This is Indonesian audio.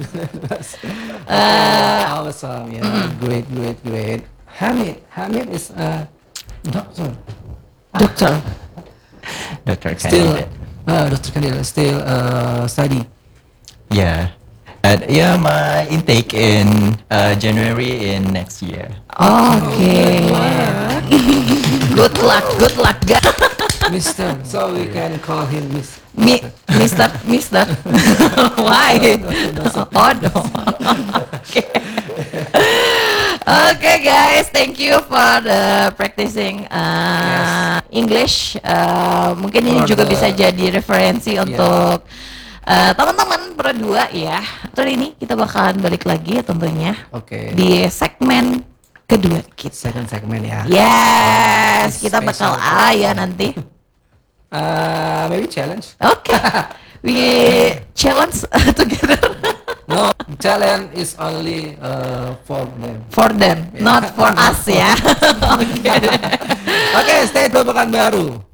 Awesome, yeah, great. Hamid is a doctor. Dokter. Dr. Still, candidate. Dr. Kandil, still study. Yeah. Yeah, my intake in January in next year. Oke. Good luck, guys. Mister, so we can call him Miss. Mister. Why? Oh no. Oke. Okay, guys, thank you for the practicing English. Mungkin ini juga bisa jadi referensi untuk teman-teman berdua ya. Terus ini kita bakalan balik lagi ya tentunya Oke. di segmen kedua kita. Second segment ya. Yes, kita bakal Special. ya nanti. Maybe challenge. Oke, we challenge together No, challenge is only for them. for them, not for us ya. Oke. Oke, stay tune Pekanbaru.